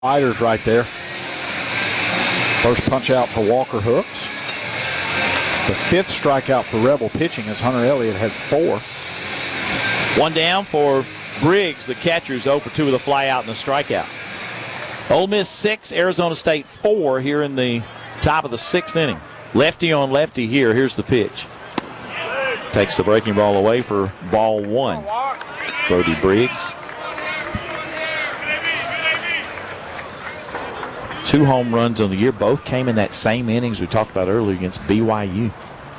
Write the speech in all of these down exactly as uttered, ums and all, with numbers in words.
Sliders right there. First punch out for Walker Hooks. It's the fifth strikeout for Rebel pitching as Hunter Elliott had four. One down for Briggs, the catcher, who's oh for two with a fly out and a strikeout. Ole Miss six, Arizona State four here in the top of the sixth inning. Lefty on lefty here. Here's the pitch. Takes the breaking ball away for ball one. Brody Briggs. Two home runs on the year. Both came in that same innings we talked about earlier against B Y U.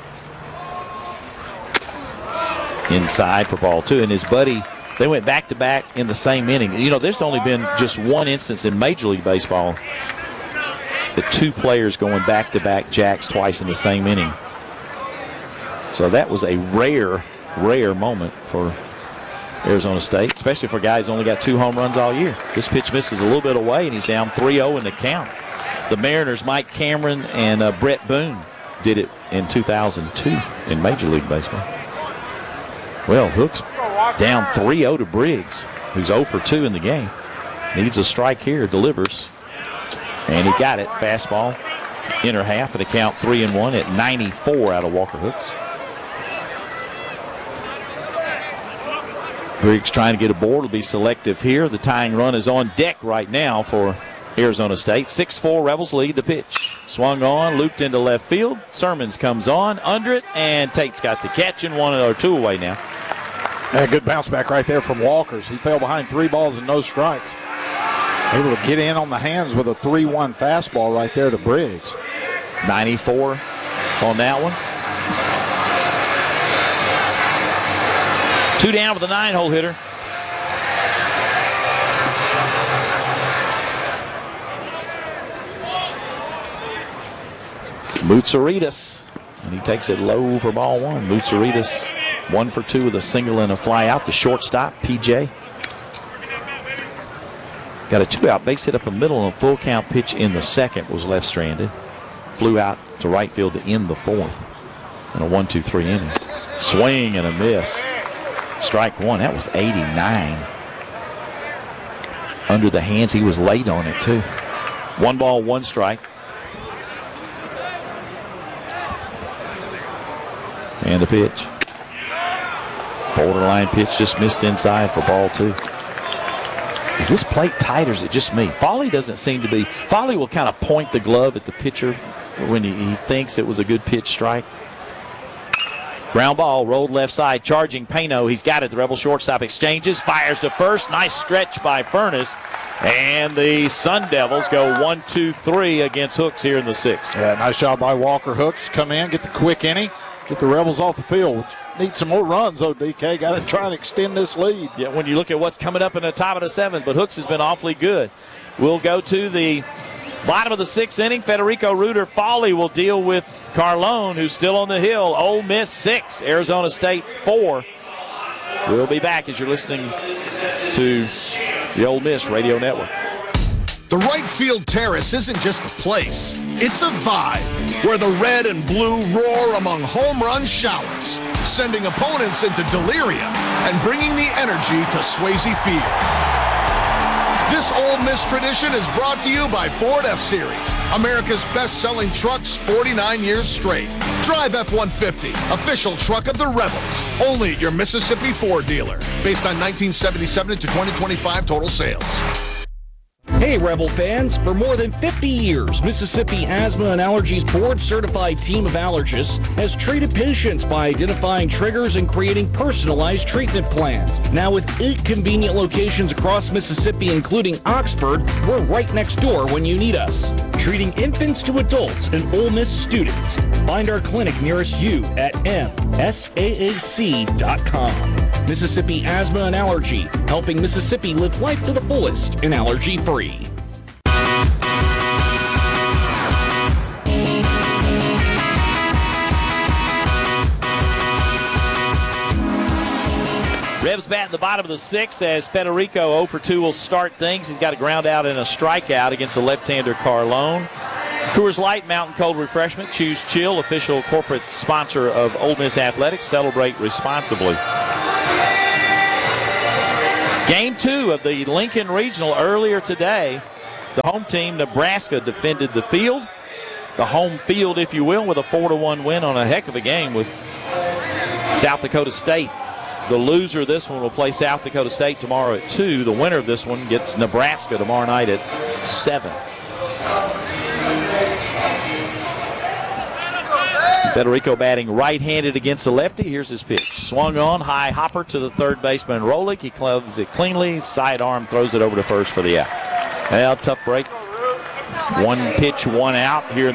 Inside for ball two. And his buddy, they went back-to-back in the same inning. You know, there's only been just one instance in Major League Baseball the two players going back-to-back jacks twice in the same inning. So that was a rare, rare moment for Arizona State, especially for guys who only got two home runs all year. This pitch misses a little bit away, and he's down three oh in the count. The Mariners, Mike Cameron and uh, Brett Boone did it in two thousand two in Major League Baseball. Well, Hooks down three oh to Briggs, who's oh for two in the game. Needs a strike here, delivers. And he got it. Fastball, inner half, and a count three and one at ninety-four out of Walker Hooks. Briggs trying to get aboard, will be selective here. The tying run is on deck right now for Arizona State. six four Rebels lead the pitch. Swung on, looped into left field. Sermons comes on, under it, and Tate's got the catch and one or two away now. Yeah, good bounce back right there from Walkers. He fell behind three balls and no strikes. Able to get in on the hands with a three one fastball right there to Briggs. ninety-four on that one. Two down with a nine-hole hitter. Moutsaritas, and he takes it low for ball one. Moutsaritas, one for two with a single and a fly out. The shortstop, P J. Got a two-out base hit up the middle, and a full count pitch in the second was left stranded. Flew out to right field to end the fourth in a one two three inning. Swing and a miss. Strike one. That was eighty-nine. Under the hands, he was late on it, too. One ball, one strike. And the pitch. Borderline pitch just missed inside for ball two. Is this plate tight or is it just me? Foley doesn't seem to be. Foley will kind of point the glove at the pitcher when he, he thinks it was a good pitch strike. Ground ball, rolled left side, charging Pano. He's got it. The Rebel shortstop exchanges, fires to first. Nice stretch by Furness. And the Sun Devils go one two three against Hooks here in the sixth. Yeah, nice job by Walker Hooks. Come in, get the quick inning, get the Rebels off the field. Need some more runs, though, D K. Got to try and extend this lead. Yeah, when you look at what's coming up in the top of the seventh, but Hooks has been awfully good. We'll go to the bottom of the sixth inning. Federico Reuter Foley will deal with Carlone, who's still on the hill. Ole Miss six, Arizona State four. We'll be back as you're listening to the Ole Miss Radio Network. The right field terrace isn't just a place, it's a vibe where the red and blue roar among home run showers, sending opponents into delirium and bringing the energy to Swayze Field. This Ole Miss tradition is brought to you by Ford F-Series, America's best-selling trucks forty-nine years straight. Drive F one fifty, official truck of the Rebels, only at your Mississippi Ford dealer, based on nineteen seventy-seven to twenty twenty-five total sales. Hey Rebel fans, for more than fifty years, Mississippi Asthma and Allergies board-certified team of allergists has treated patients by identifying triggers and creating personalized treatment plans. Now with eight convenient locations across Mississippi, including Oxford, we're right next door when you need us. Treating infants to adults and Ole Miss students. Find our clinic nearest you at M S A A C dot com. Mississippi Asthma and Allergy, helping Mississippi live life to the fullest and allergy-free. Rebs bat in the bottom of the sixth as Federico oh for two will start things. He's got a ground out and a strikeout against the left-hander Carlone. Coors Light Mountain Cold Refreshment. Choose Chill, official corporate sponsor of Ole Miss Athletics. Celebrate responsibly. Game two of the Lincoln Regional earlier today. The home team, Nebraska, defended the field. The home field, if you will, with a four to one win on a heck of a game was South Dakota State. The loser of this one will play South Dakota State tomorrow at two. The winner of this one gets Nebraska tomorrow night at seven. Federico batting right-handed against the lefty. Here's his pitch. Swung on, high hopper to the third baseman, Rolick. He clubs it cleanly. Sidearm throws it over to first for the out. Well, tough break. One pitch, one out here.